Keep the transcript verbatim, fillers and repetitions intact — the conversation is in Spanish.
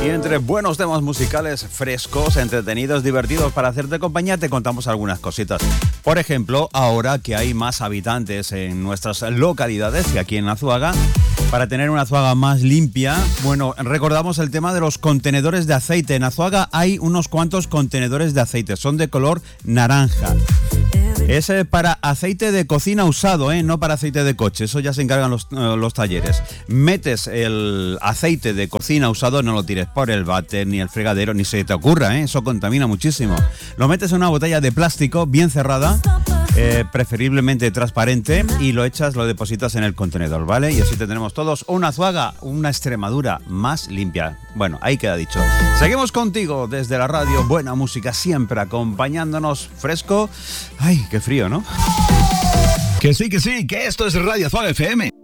Y entre buenos temas musicales frescos, entretenidos, divertidos para hacerte compañía, te contamos algunas cositas. Por ejemplo, ahora que hay más habitantes en nuestras localidades que aquí en Azuaga, para tener una Azuaga más limpia, bueno, recordamos el tema de los contenedores de aceite. En Azuaga hay unos cuantos contenedores de aceite, son de color naranja. Es para aceite de cocina usado, ¿eh? No para aceite de coche, eso ya se encargan los, uh, los talleres. Metes el aceite de cocina usado, no lo tires por el váter, ni el fregadero, ni se te ocurra, ¿eh? Eso contamina muchísimo. Lo metes en una botella de plástico bien cerrada, eh, preferiblemente transparente, y lo echas, lo depositas en el contenedor, ¿vale? Y así tendremos todos una Azuaga, una Extremadura más limpia. Bueno, ahí queda dicho. Seguimos contigo desde la radio, buena música siempre acompañándonos, fresco. Ay, qué frío, ¿no? Que sí, que sí, que esto es Radio Azuaga F M.